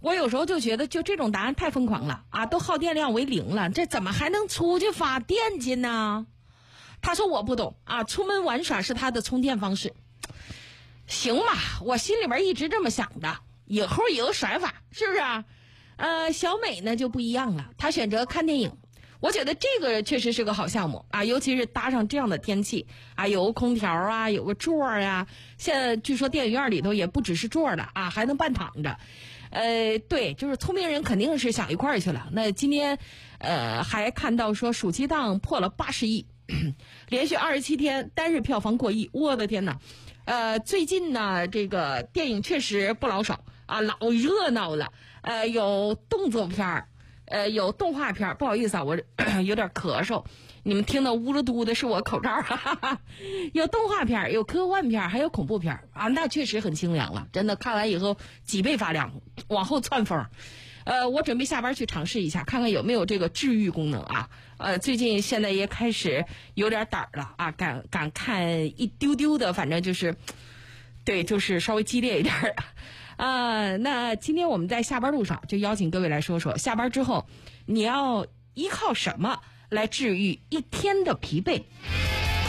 我有时候就觉得，就这种答案太疯狂了啊，都耗电量为0了，这怎么还能出去发电去呢？他说我不懂啊，出门玩耍是他的充电方式。行吧，我心里边一直这么想的，以后有甩法，是不是啊？小美呢就不一样了，她选择看电影。我觉得这个确实是个好项目啊，尤其是搭上这样的天气啊，有个空调啊，有个座啊。现在据说电影院里头也不只是座了啊，还能半躺着。对，就是聪明人肯定是想一块儿去了。那今天还看到说暑期档破了80亿，连续27天单日票房过亿，我的天哪！最近呢，这个电影确实不老少啊，老热闹了。有动作片儿。有动画片，不好意思啊，我有点咳嗽，你们听到呜噜嘟的是我口罩，哈哈哈。有动画片，有科幻片，还有恐怖片啊，那确实很清凉了，真的看完以后脊背发凉，往后窜风。我准备下班去尝试一下，看看有没有这个治愈功能啊。最近现在也开始有点胆了啊，敢看一丢丢的，反正就是，对，就是稍微激烈一点儿。那今天我们在下班路上就邀请各位来说说，下班之后你要依靠什么来治愈一天的疲惫？